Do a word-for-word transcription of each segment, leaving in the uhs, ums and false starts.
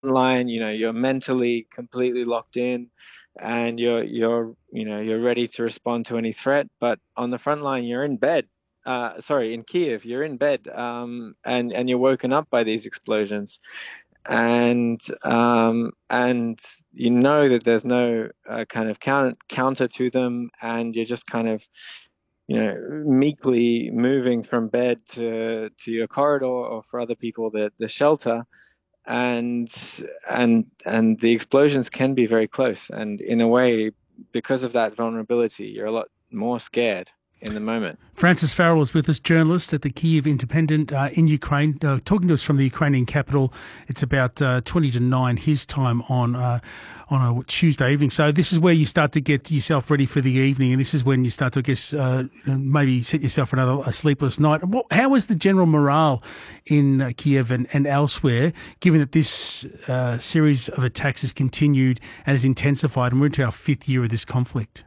line, you know, you're mentally completely locked in and you're you're you know you're ready to respond to any threat. But on the front line, you're in bed. Uh, sorry, in Kiev, you're in bed, um, and and you're woken up by these explosions, and um, and you know that there's no uh, kind of count, counter to them, and you're just kind of you know meekly moving from bed to to your corridor, or for other people the the shelter, and and and the explosions can be very close, and in a way, because of that vulnerability, you're a lot more scared in the moment. Francis Farrell is with us, journalist at the Kiev Independent uh, in Ukraine, uh, talking to us from the Ukrainian capital. It's about uh, twenty to nine his time on uh, on a Tuesday evening. So this is where you start to get yourself ready for the evening, and this is when you start to, I guess, uh, maybe set yourself for another a sleepless night. What, how is the general morale in uh, Kiev and, and elsewhere, given that this uh, series of attacks has continued and has intensified, and we're into our fifth year of this conflict?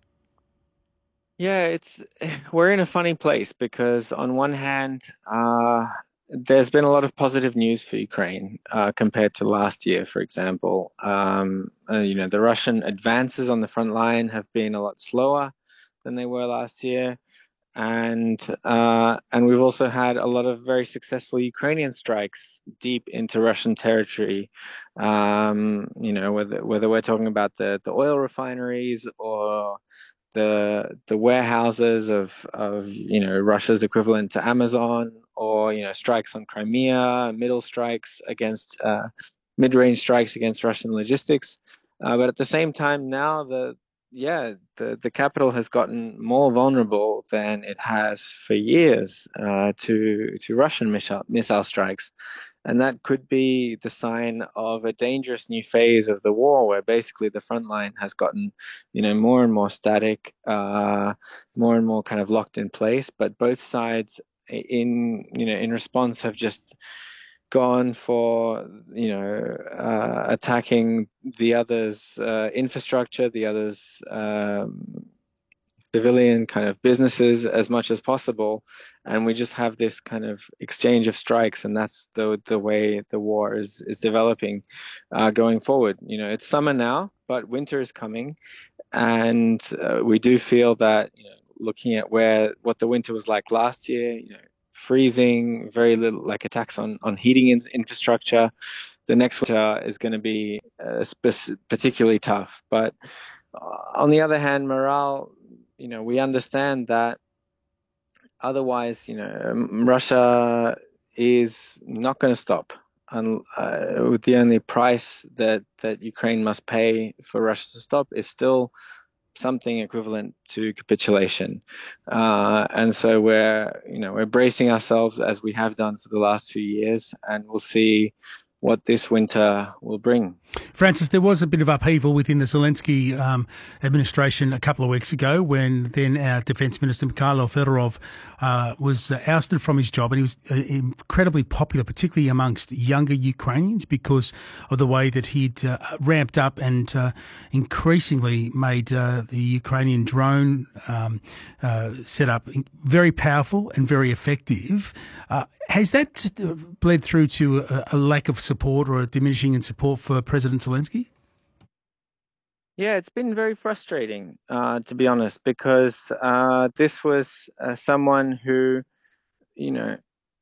Yeah, it's we're in a funny place because on one hand, uh, there's been a lot of positive news for Ukraine uh, compared to last year, for example. Um, uh, you know, the Russian advances on the front line have been a lot slower than they were last year, and uh, and we've also had a lot of very successful Ukrainian strikes deep into Russian territory. Um, you know, whether whether we're talking about the the oil refineries or the the warehouses of of you know Russia's equivalent to Amazon, or you know strikes on Crimea, middle strikes against uh, mid-range strikes against Russian logistics. Uh, but at the same time, now the yeah the the capital has gotten more vulnerable than it has for years uh, to to Russian missile missile strikes. And that could be the sign of a dangerous new phase of the war, where basically the front line has gotten, you know, more and more static, uh, more and more kind of locked in place. But both sides, in you know, in response, have just gone for, you know, uh, attacking the other's uh, infrastructure, the other's um, civilian kind of businesses as much as possible, and we just have this kind of exchange of strikes, and that's the the way the war is is developing uh, going forward. You know, it's summer now, but winter is coming, and uh, we do feel that you know, looking at where what the winter was like last year, you know, freezing, very little like attacks on on heating in infrastructure. The next winter is going to be uh, particularly tough, but uh, on the other hand, morale, you know, we understand that otherwise, you know, Russia is not going to stop. And uh, with the only price that that Ukraine must pay for Russia to stop is still something equivalent to capitulation. Uh, and so we're, you know, we're bracing ourselves as we have done for the last few years, and we'll see what this winter will bring. Francis, there was a bit of upheaval within the Zelensky um, administration a couple of weeks ago when then our Defence Minister Mikhailo Fedorov uh, was uh, ousted from his job, and he was uh, incredibly popular, particularly amongst younger Ukrainians, because of the way that he'd uh, ramped up and uh, increasingly made uh, the Ukrainian drone um, uh, setup very powerful and very effective. Uh, has that bled through to a, a lack of support or a diminishing in support for President Zelensky? Yeah, it's been very frustrating, uh, to be honest, because uh, this was uh, someone who, you know,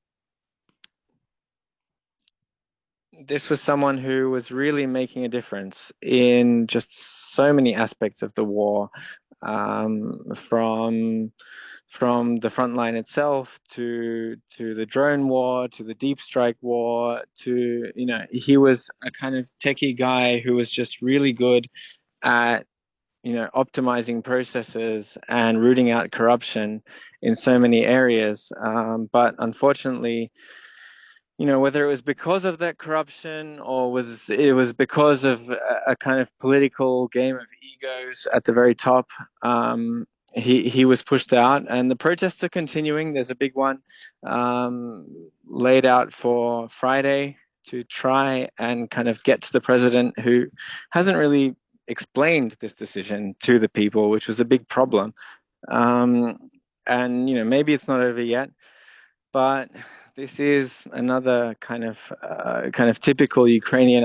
this was someone who was really making a difference in just so many aspects of the war, um, from from the front line itself to to the drone war to the deep strike war to, you know, he was a kind of techie guy who was just really good at you know, optimizing processes and rooting out corruption in so many areas. Um, but unfortunately, you know, whether it was because of that corruption or was it was because of a, a kind of political game of egos at the very top, um, he he was pushed out, and the protests are continuing. There's a big one um, laid out for Friday to try and kind of get to the president, who hasn't really explained this decision to the people, which was a big problem. Um, and you know, maybe it's not over yet, but this is another kind of uh, kind of typical Ukrainian